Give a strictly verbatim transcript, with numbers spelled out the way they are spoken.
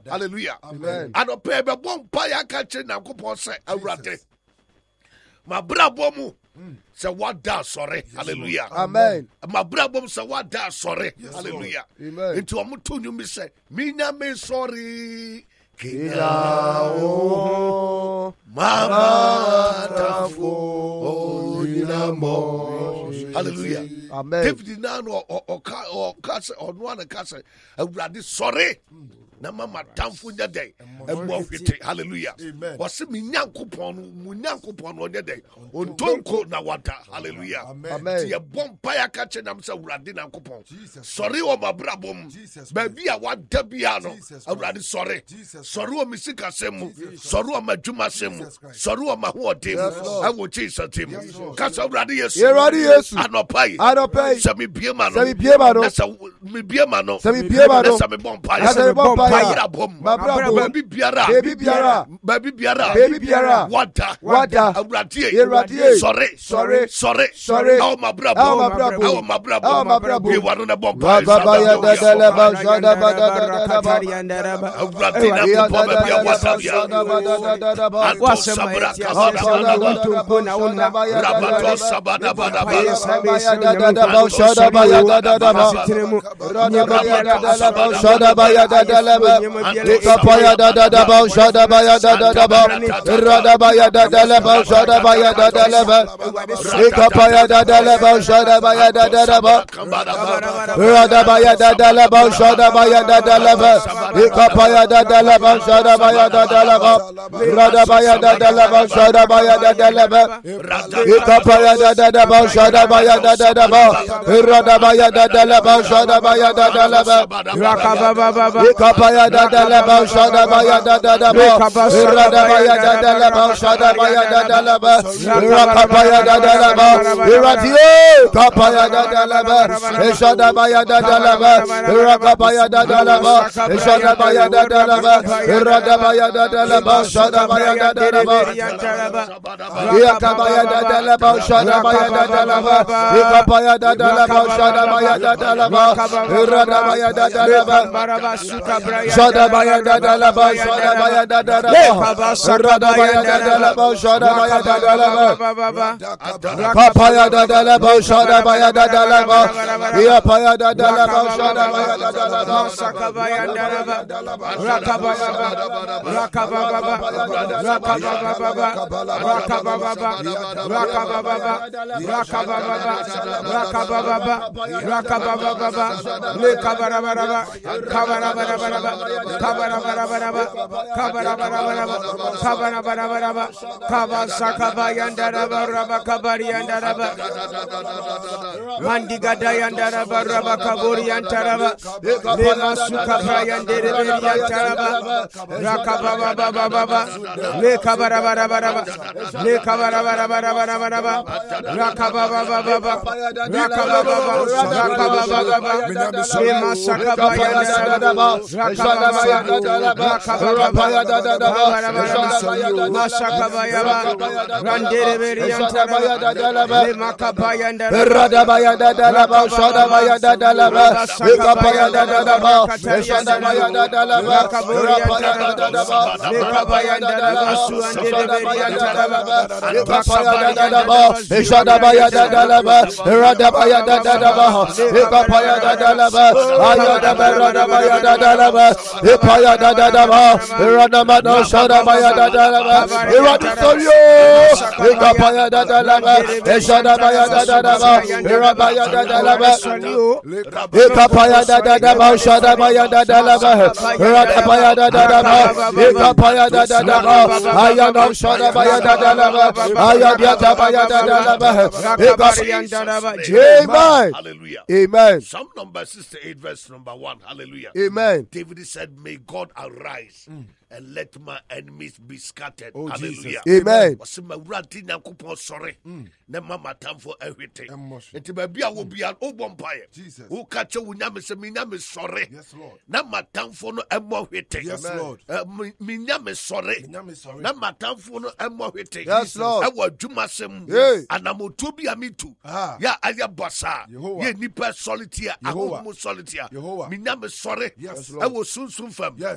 Hallelujah. Amen. And ope be bom pa ya ka che Nyankopon se awurade. Ma brabo mu se wada sore. Hallelujah. Amen. Ma brabo mu se wada sore. Hallelujah. Amen. Into omuto nyu mi se minya me sorry. Kinao Mama tafo oyinamo. Hallelujah. Amen. David na no o ka o ka se ono na ka se awurade sore. Na mama tamfo nya dey emo hwete. Hallelujah. Wose me nyankopon no mu nyankopon no nya dey ontonko na wada. Hallelujah. Amen. Ti e bompa ya ka che nam se awurade nyankopon sore o mabrabom ba bi a wada bia no awurade sore sore o misika semu sore o madwuma semu sore o mahoodem awo Jesus tim ka se awurade yesu Awurade Yesu anopai anopai se me biema no se me biema no se me biema no se me biema no se me bompa se me bompa ya bom baby biara baby biara baby biara baby biara wada wada awurade awurade sorry sorry sorry sorry aw mabrabo aw mabrabo aw mabrabo aw mabrabo we wanu na bompa baba ya dadala ba shada ba dadala ba awurade na bompa ba bia wada bia wa sabra ka rabato sabada bada ba ya dadala ba shada ba ya dadala ba rada ya dadala ba shada ba ya dadala ba ikapaya dadala ba shada ba ya dadala ba rada ba ya dadala ba shada ba ya dadala ba ikapaya dadala ba shada ba ya dadala ba rada ba ya dadala ba shada ba ya dadala ba ikapaya dadala ba shada ba ya dadala ba rada ba ya dadala ba shada ba ya dadala ba ikapaya dadala ba shada ba ya dadala ba rada ba ya dadala ba shada ba ya dadala ba ikapaya dadala ba shada ba ya dadala ba rada ba ya dadala ba shada ba ya dadala ba rakapaya dadala ba iratiye kapaya dadala ba shada ba ya dadala ba rakapaya dadala ba shada ba ya dadala ba rada ba ya dadala ba shada ba ya dadala ba yakapaya dadala ba shada ba ya dadala ba ikapaya dadala ba shada ba ya dadala ba rada ba ya dadala ba shada ba ya dadala ba shada ba ya dadala ba rada ba ya dadala ba shada ba ya dadala ba kapaya dadala ba shada ba ya dadala ba yapaya dadala ba shada ba ya dadala ba sakabaya dadala ba rakabaya rakababa rakababa rakababa rakababa rakababa rakababa rakababa le kabarabaraba kabarabaraba kabarabaraba kabarabaraba kabarabaraba kabasakabayandaraba rabakabariyandaraba mandigadayandaraba rabakaboriyantaraba lemasukabayandereberiyantaraba rakababa le kabarabaraba le kabarabaraba rakababa rakababa rakababa lemasakabayandaraba Ipaya da da da ba, Ranamano Shada Baya da da da ba, Iratisorio, Ikapaya da da da ba, Eshada Baya da da da ba, Irabaya da da da ba, Ikapaya da da da ba, Shada Baya da da da ba, Radabaya da da da ba, Ikapaya da da da ba, Ayano Shada Baya da da da ba, Ayadiata Baya da da da ba, Amen. Hallelujah. Amen. Psalm number sixty-eight, verse number one. Hallelujah. Amen. David said, may God arise mm. and let my enemies be scattered. Oh, hallelujah. Jesus. Amen. Sorry. Ne mama time for everything. Enti baby a wo bia o bompaye. Jesus. Wo ka che wo nyame se me nyame sorry. Yes, Lord. Na matamfo no emo hwete. Yes, Lord. Me nyame sorry. Na matamfo no emo hwete. Yes, Lord. E wo adwuma sem. Anamoto bi amitu. Ya aya bossa. Ye nipa solitaire. Akomo solitaire. Me nyame sorry. E wo sunsun fam. E